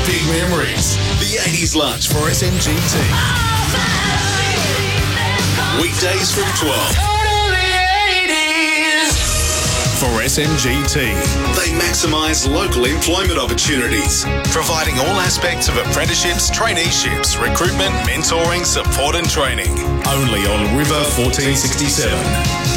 Big memories. The 80s lunch for SMGT. Weekdays from 12. For SMGT, they maximise local employment opportunities, providing all aspects of apprenticeships, traineeships, recruitment, mentoring, support and training. Only on River 1467.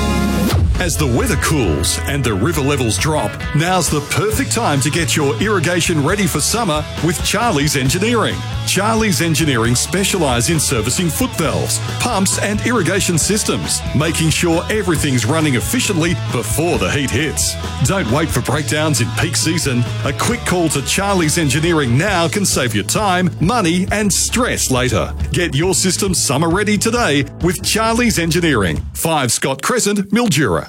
As the weather cools and the river levels drop, now's the perfect time to get your irrigation ready for summer with Charlie's Engineering. Charlie's Engineering specialise in servicing foot valves, pumps and irrigation systems, making sure everything's running efficiently before the heat hits. Don't wait for breakdowns in peak season. A quick call to Charlie's Engineering now can save you time, money and stress later. Get your system summer ready today with Charlie's Engineering, 5 Scott Crescent, Mildura.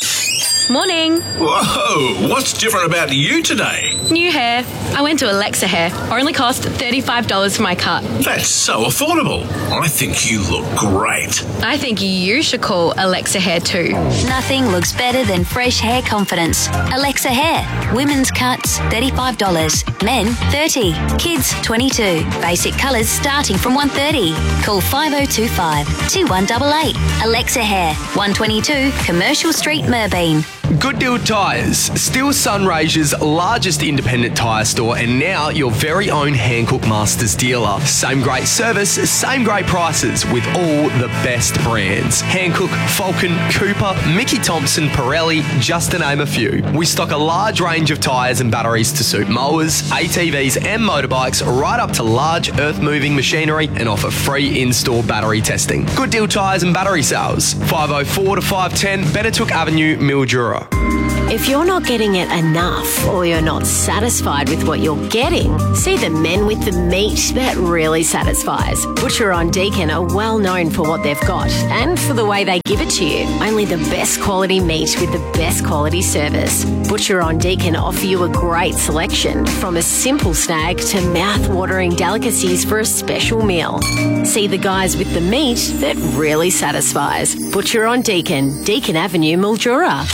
Morning. Whoa, what's different about you today? New hair. I went to Alexa Hair. Only cost $35 for my cut. That's so affordable. I think you look great. I think you should call Alexa Hair too. Nothing looks better than fresh hair confidence. Alexa Hair. Women's cuts, $35. Men, $30. Kids, $22. Basic colours starting from $130. Call 5025 2188. Alexa Hair, 122 Commercial Street, Merbeen. Good Deal Tyres, still Sunraysia's largest independent tyre store and now your very own Hankook Masters dealer. Same great service, same great prices with all the best brands. Hankook, Falcon, Cooper, Mickey Thompson, Pirelli, just to name a few. We stock a large range of tyres and batteries to suit mowers, ATVs and motorbikes right up to large earth-moving machinery and offer free in-store battery testing. Good Deal Tyres and battery sales, 504 to 510 Benetook Avenue, Mildura. If you're not getting it enough or you're not satisfied with what you're getting, see the men with the meat that really satisfies. Butcher on Deakin are well known for what they've got and for the way they give it to you. Only the best quality meat with the best quality service. Butcher on Deakin offer you a great selection, from a simple snag to mouth-watering delicacies for a special meal. See the guys with the meat that really satisfies. Butcher on Deakin, Deakin Avenue, Mildura.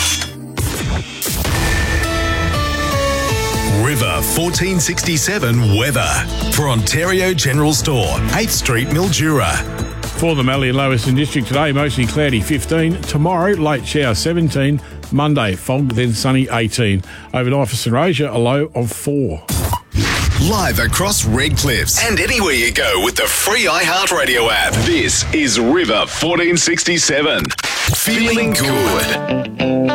River 1467 weather for Ontario General Store, 8th Street, Mildura. For the Mallee and Lewiston District today, mostly cloudy 15. Tomorrow, late shower 17. Monday, fog, then sunny 18. Overnight for Sunraysia, a low of 4. Live across Red Cliffs and anywhere you go with the free iHeartRadio app. This is River 1467. Feeling good.